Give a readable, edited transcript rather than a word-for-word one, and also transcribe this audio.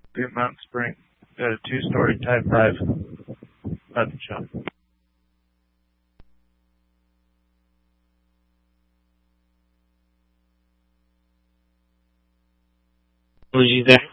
Blue Mountain Spring. Got a 2-story Type 5 mutton shop. Was you there?